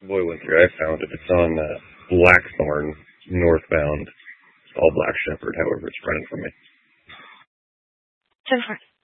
Boy, Winter, I found it. It's on Blackthorn, northbound. All Black Shepherd, however, it's running from me. 10-4.